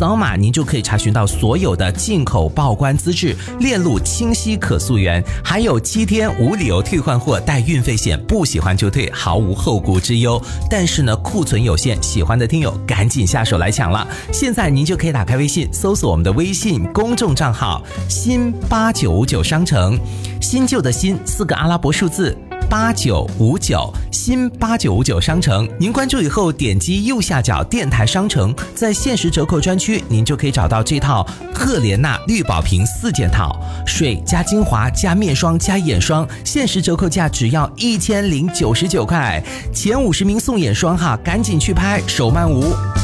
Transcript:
扫码您就可以查询到所有的进口报关资质，链路清晰可溯源，还有7天无理由退换货带运费险，不喜欢就退，毫无后顾之忧。但是呢，库存有限，喜欢的听友赶紧下手来抢了。现在您就可以打开微信，搜索我们的微信公众账号新8959商城，新旧的新4个阿拉伯数字8959，新8959商城。您关注以后点击右下角电台商城，在限时折扣专区您就可以找到这套赫莲娜绿宝瓶4件套，水加精华加面霜加眼霜，限时折扣价只要1099块，前50名送眼霜哈，赶紧去拍，手慢无。